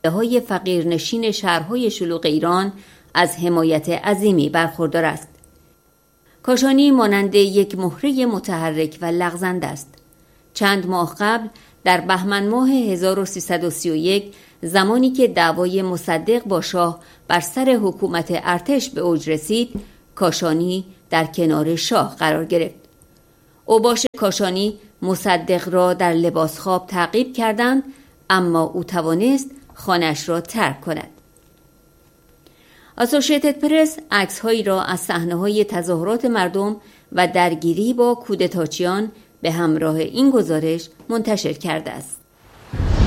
های فقیرنشین شهرهای شلوغ ایران از حمایت عظیمی برخوردار است. کاشانی مانند یک مهره متحرک و لغزنده است. چند ماه قبل در بهمن ماه 1331 زمانی که دعوای مصدق با شاه بر سر حکومت ارتش به اوج رسید، کاشانی در کنار شاه قرار گرفت. اوباش کاشانی مصدق را در لباس خواب تعقیب کردند، اما او توانست خانه‌اش را ترک کند. اسوشییتد پرس عکس‌هایی را از صحنه‌های تظاهرات مردم و درگیری با کودتاچیان به همراه این گزارش منتشر کرده است.